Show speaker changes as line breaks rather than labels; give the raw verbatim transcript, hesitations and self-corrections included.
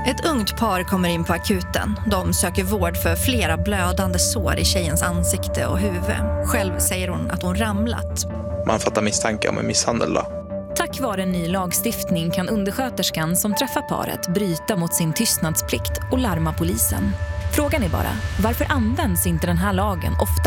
Ett ungt par kommer in på akuten. De söker vård för flera blödande sår i tjejens ansikte och huvud. Själv säger hon att hon ramlat.
Man fattar misstanke om en misshandel då.
Tack vare en ny lagstiftning kan undersköterskan som träffar paret bryta mot sin tystnadsplikt och larma polisen. Frågan är bara, varför används inte den här lagen ofta?